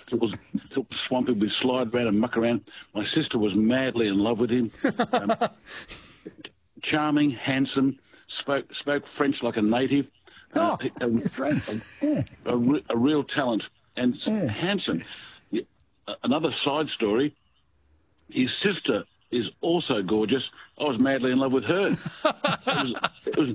till swampy. We'd slide around and muck around. My sister was madly in love with him. Charming, handsome, spoke French like a native. French. Yeah. A real talent and handsome. Another side story, his sister is also gorgeous. I was madly in love with her. It was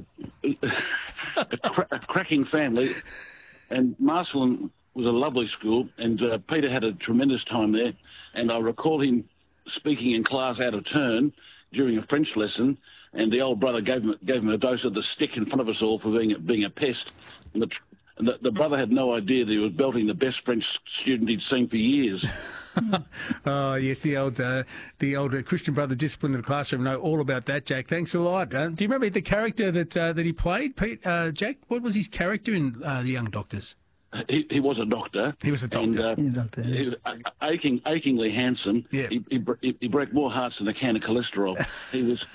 a cracking family, and Marcelin was a lovely school, and Peter had a tremendous time there. And I recall him speaking in class out of turn during a French lesson, and the old brother gave him a dose of the stick in front of us all for being a pest. And the brother had no idea that he was belting the best French student he'd seen for years. Oh, yes, the old Christian brother discipline in the classroom. Know all about that, Jack. Thanks a lot. Do you remember the character that he played, Pete? Jack? What was his character in The Young Doctors? He was a doctor. He was a doctor. And, he was achingly handsome. Yeah. He broke more hearts than a can of cholesterol. He was...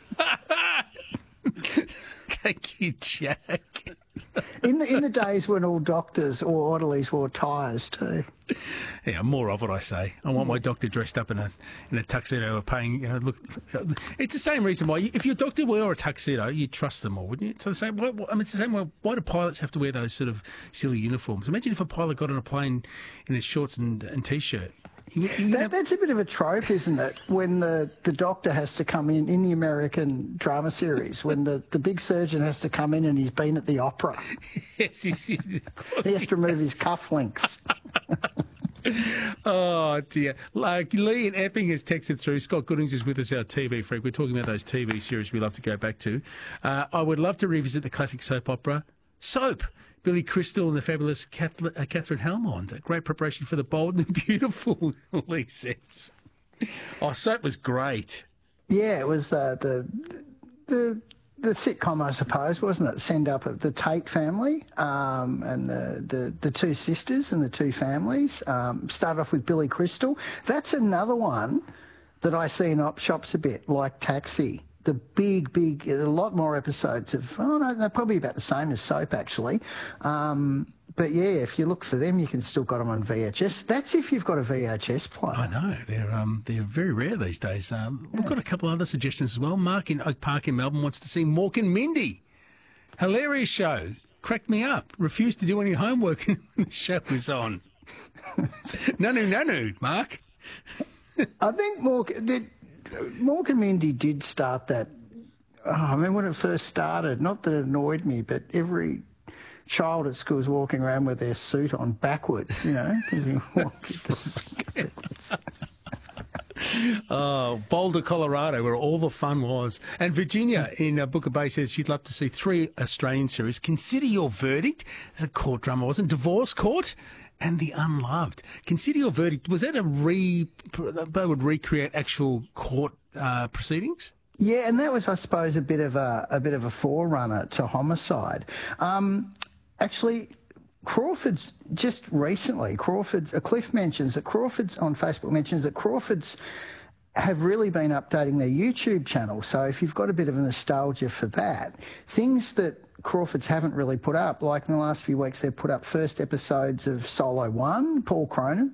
Thank you, Jack. In the days when all doctors or orderlies wore ties too. Yeah, more of what I say. I want my doctor dressed up in a tuxedo, paying. Look, it's the same reason why if your doctor wore a tuxedo, you'd trust them more, wouldn't you? It's the same. It's the same way. Why do pilots have to wear those sort of silly uniforms? Imagine if a pilot got on a plane in his shorts and t-shirt. That's a bit of a trope, isn't it? When the doctor has to come in the American drama series, when the big surgeon has to come in and he's been at the opera. Yes, he has to remove his cufflinks. Oh, dear. Lee in Epping has texted through. Scott Goodings is with us, our TV freak. We're talking about those TV series we love to go back to. I would love to revisit the classic soap opera, Soap. Billy Crystal and the fabulous Catherine Helmond. A great preparation for the bold and beautiful, Lee says. Oh, Soap was great. Yeah, it was the sitcom, I suppose, wasn't it? Send up of the Tate family and the two sisters and the two families. Started off with Billy Crystal. That's another one that I see in op shops a bit, like Taxi. The big, a lot more episodes of, they're probably about the same as Soap, actually. But, yeah, if you look for them, you can still get them on VHS. That's if you've got a VHS player. I know. They're very rare these days. We've got a couple other suggestions as well. Mark in Oak Park in Melbourne wants to see Mork and Mindy. Hilarious show. Cracked me up. Refused to do any homework when the show was on. No, Mark. I think Mork and Mindy did start that. When it first started, not that it annoyed me, but every child at school was walking around with their suit on backwards, Oh, Boulder, Colorado, where all the fun was. And Virginia in Booker Bay says she'd love to see 3 Australian series. Consider Your Verdict. There's a court drama, wasn't it? Divorce Court and The Unloved. Consider Your Verdict. Was that they would recreate actual court proceedings? Yeah, and that was, I suppose, a bit of a forerunner to Homicide. Actually, Crawford's just recently, Cliff mentions that Crawford's on Facebook mentions that Crawford's have really been updating their YouTube channel. So if you've got a bit of a nostalgia for that, things that Crawford's haven't really put up, like in the last few weeks, they've put up first episodes of Solo 1, Paul Cronin,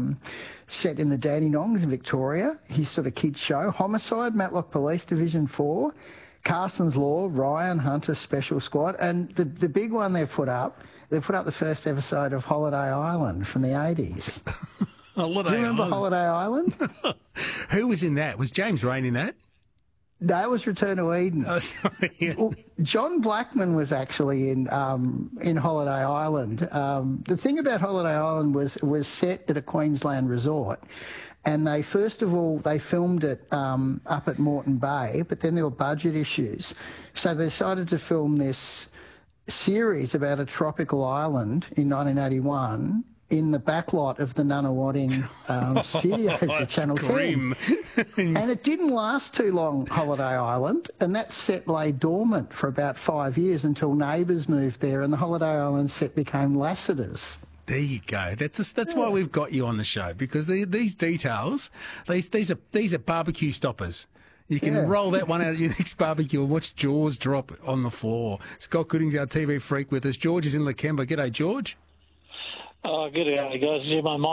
set in the Dandenongs in Victoria, his sort of kids show. Homicide, Matlock Police Division 4, Carson's Law, Ryan Hunter Special Squad, and the big one they've put up the first episode of Holiday Island from the 80s. Do you remember Holiday Island? Who was in that? Was James Rain in that? That was Return to Eden. Oh, sorry. Yeah. Well, John Blackman was actually in Holiday Island. The thing about Holiday Island was set at a Queensland resort. And they filmed it up at Moreton Bay, but then there were budget issues. So they decided to film this series about a tropical island in 1981 in the backlot of the Nunawading studios at Channel 10. And it didn't last too long, Holiday Island, and that set lay dormant for about 5 years until Neighbours moved there and the Holiday Island set became Lassiter's. There you go. That's why we've got you on the show, because these details, these are barbecue stoppers. You can roll that one out at your next barbecue and watch jaws drop on the floor. Scott Gooding's our TV freak with us. George is in Lakemba. G'day, George. Good day, guys. Yeah, my